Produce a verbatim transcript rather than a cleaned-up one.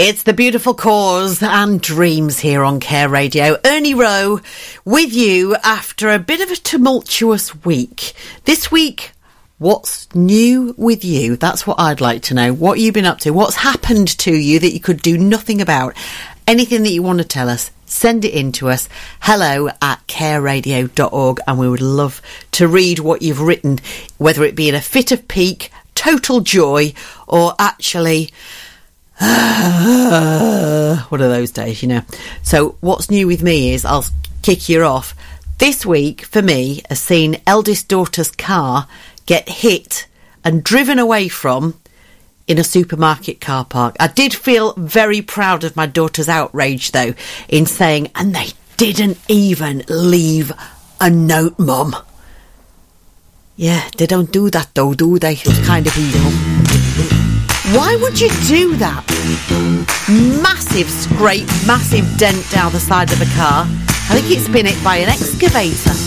It's the beautiful cause and dreams here on Care Radio. Ernie Rowe with you after a bit of a tumultuous week. This week, what's new with you? That's what I'd like to know. What you've been up to? What's happened to you that you could do nothing about? Anything that you want to tell us, send it in to us. Hello at care radio dot org, and we would love to read what you've written, whether it be in a fit of pique, total joy, or actually... one of those days, you know. So what's new with me is, I'll kick you off. This week, for me, has seen eldest daughter's car get hit and driven away from in a supermarket car park. I did feel very proud of my daughter's outrage, though, in saying, and they didn't even leave a note, Mum. Yeah, they don't do that, though, do they? It's kind of evil. Why would you do that? Massive scrape, massive dent down the side of the car. I think it's been hit by an excavator.